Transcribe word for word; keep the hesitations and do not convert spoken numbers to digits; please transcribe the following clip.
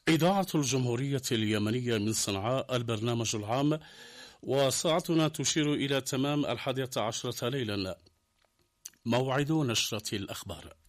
إذاعة الجمهورية اليمنية من صنعاء، البرنامج العام، وساعتنا تشير إلى تمام الحادية عشرة ليلا. موعد نشرة الأخبار.